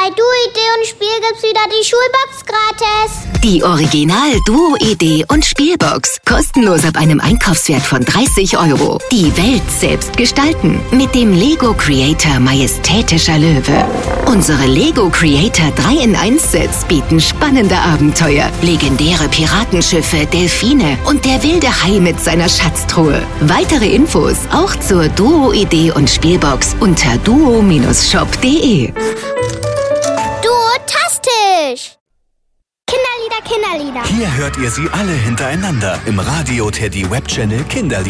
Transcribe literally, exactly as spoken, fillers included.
Bei Duo Idee und Spiel gibt's wieder die Schulbox gratis. Die Original Duo Idee und Spielbox. Kostenlos ab einem Einkaufswert von dreißig Euro. Die Welt selbst gestalten. Mit dem Lego Creator Majestätischer Löwe. Unsere Lego Creator drei in eins Sets bieten spannende Abenteuer, legendäre Piratenschiffe, Delfine und der wilde Hai mit seiner Schatztruhe. Weitere Infos auch zur Duo Idee und Spielbox unter duo Shop punkt de. Duotastisch! Kinderlieder, Kinderlieder. Hier hört ihr sie alle hintereinander im Radio Teddy Webchannel Kinderlieder.